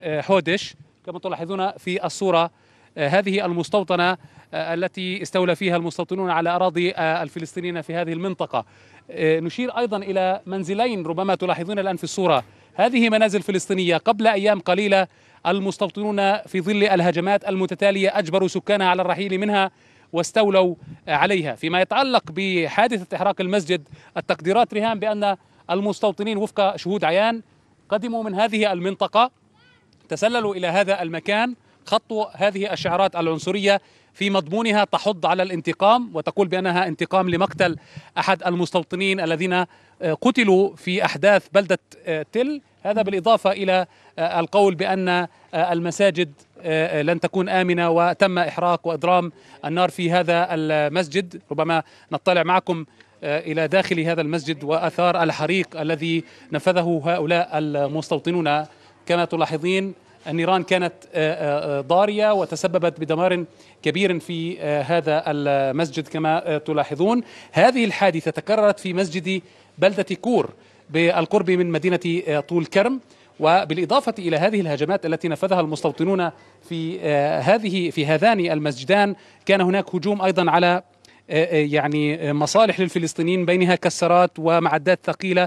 حودش كما تلاحظون في الصورة. هذه المستوطنة التي استولى فيها المستوطنون على أراضي الفلسطينيين في هذه المنطقة. نشير أيضا إلى منزلين ربما تلاحظون الآن في الصورة، هذه منازل فلسطينية قبل أيام قليلة المستوطنون في ظل الهجمات المتتالية أجبروا سكانها على الرحيل منها واستولوا عليها. فيما يتعلق بحادثة إحراق المسجد، التقديرات رهان بأن المستوطنين وفق شهود عيان قدموا من هذه المنطقة، تسللوا إلى هذا المكان، خطوا هذه الشعارات العنصرية في مضمونها تحض على الانتقام وتقول بأنها انتقام لمقتل أحد المستوطنين الذين قتلوا في أحداث بلدة تل. هذا بالإضافة إلى القول بأن المساجد لن تكون آمنة وتم إحراق وإضرام النار في هذا المسجد. ربما نطلع معكم إلى داخل هذا المسجد وأثار الحريق الذي نفذه هؤلاء المستوطنون. كما تلاحظين النيران كانت ضارية وتسببت بدمار كبير في هذا المسجد. كما تلاحظون هذه الحادثة تكررت في مسجد بلدة كور بالقرب من مدينة طول كرم. وبالإضافة إلى هذه الهجمات التي نفذها المستوطنون في هذان المسجدان، كان هناك هجوم أيضا على يعني مصالح للفلسطينيين، بينها كسرات ومعدات ثقيلة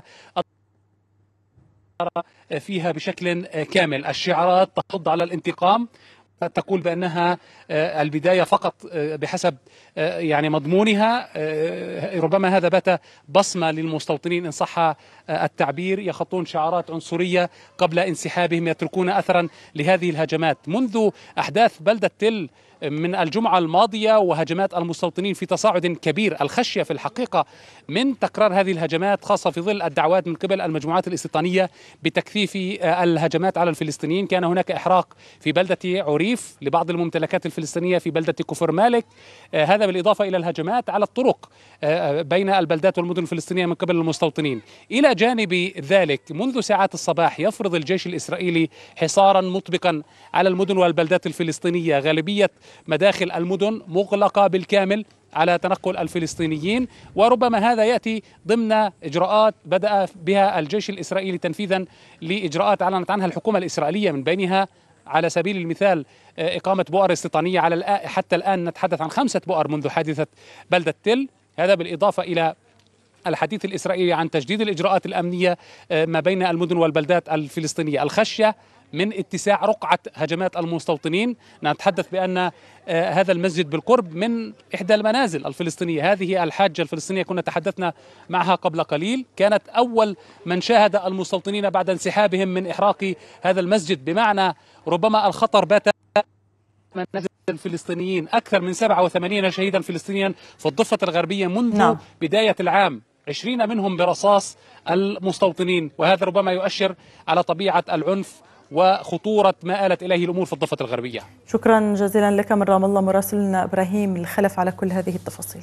فيها بشكل كامل الشعارات تحض على الانتقام، تقول بأنها البداية فقط بحسب يعني مضمونها. ربما هذا بات بصمة للمستوطنين إن صح التعبير، يخطون شعارات عنصرية قبل انسحابهم، يتركون أثرا لهذه الهجمات. منذ أحداث بلدة تل من الجمعة الماضية وهجمات المستوطنين في تصاعد كبير، الخشية في الحقيقة من تكرار هذه الهجمات، خاصة في ظل الدعوات من قبل المجموعات الاستيطانية بتكثيف الهجمات على الفلسطينيين. كان هناك إحراق في بلدة عريف لبعض الممتلكات الفلسطينية في بلدة كفر مالك. هذا بالإضافة إلى الهجمات على الطرق بين البلدات والمدن الفلسطينية من قبل المستوطنين. إلى جانب ذلك منذ ساعات الصباح يفرض الجيش الإسرائيلي حصارا مطبقا على المدن والبلدات الفلسطينية، غالبية مداخل المدن مغلقة بالكامل على تنقل الفلسطينيين. وربما هذا يأتي ضمن إجراءات بدأ بها الجيش الإسرائيلي تنفيذا لإجراءات أعلنت عنها الحكومة الإسرائيلية، من بينها على سبيل المثال إقامة بؤر استيطانية حتى الآن نتحدث عن 5 بؤر منذ حادثة بلدة تل. هذا بالإضافة إلى الحديث الإسرائيلي عن تجديد الإجراءات الأمنية ما بين المدن والبلدات الفلسطينية، الخشية من اتساع رقعة هجمات المستوطنين. نتحدث بأن هذا المسجد بالقرب من إحدى المنازل الفلسطينية. هذه الحاجة الفلسطينية كنا تحدثنا معها قبل قليل، كانت أول من شاهد المستوطنين بعد انسحابهم من إحراق هذا المسجد، بمعنى ربما الخطر بات منازل الفلسطينيين. أكثر من 87 شهيدا فلسطينيا في الضفة الغربية منذ بداية العام، 20 منهم برصاص المستوطنين، وهذا ربما يؤشر على طبيعة العنف وخطورة ما آلت إليه الأمور في الضفة الغربية. شكرا جزيلا لك من رام الله مراسلنا إبراهيم الخلف على كل هذه التفاصيل.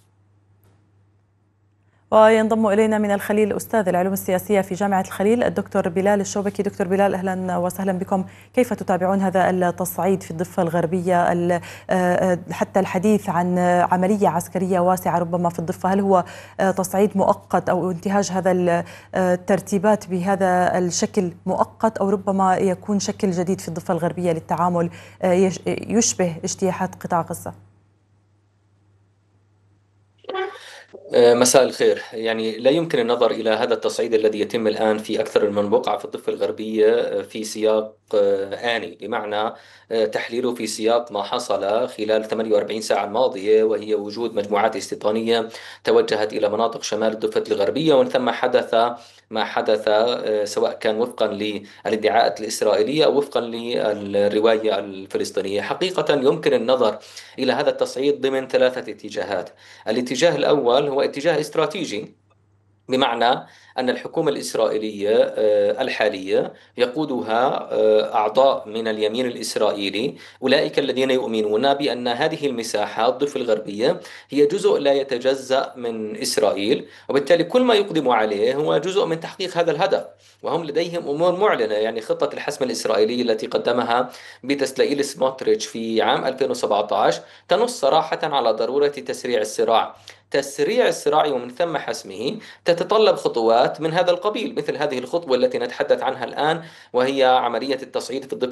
وينضم إلينا من الخليل أستاذ العلوم السياسية في جامعة الخليل الدكتور بلال الشوبكي. دكتور بلال أهلا وسهلا بكم. كيف تتابعون هذا التصعيد في الضفة الغربية، حتى الحديث عن عملية عسكرية واسعة ربما في الضفة؟ هل هو تصعيد مؤقت أو انتهاج هذا الترتيبات بهذا الشكل مؤقت، أو ربما يكون شكل جديد في الضفة الغربية للتعامل يشبه اجتياحات قطاع غزة؟ مساء الخير. يعني لا يمكن النظر إلى هذا التصعيد الذي يتم الآن في أكثر من بقعة في الضفة الغربية في سياق آني، بمعنى تحليله في سياق ما حصل خلال 48 ساعة الماضية، وهي وجود مجموعات استيطانية توجهت إلى مناطق شمال الضفة الغربية، ومن ثم حدث ما حدث، سواء كان وفقا للادعاءات الإسرائيلية أو وفقا للرواية الفلسطينية. حقيقة يمكن النظر إلى هذا التصعيد ضمن 3 اتجاهات. الاتجاه الأول هو اتجاه استراتيجي، بمعنى أن الحكومة الإسرائيلية الحالية يقودها أعضاء من اليمين الإسرائيلي، أولئك الذين يؤمنون بأن هذه المساحة الضفة الغربية هي جزء لا يتجزأ من إسرائيل، وبالتالي كل ما يقدم عليه هو جزء من تحقيق هذا الهدف. وهم لديهم أمور معلنة، يعني خطة الحسم الإسرائيلية التي قدمها بتسلائيل سموتريتش في عام 2017 تنص صراحة على ضرورة تسريع الصراع. تسريع الصراع ومن ثم حسمه تتطلب خطوات من هذا القبيل، مثل هذه الخطوة التي نتحدث عنها الآن، وهي عملية التصعيد في الضفة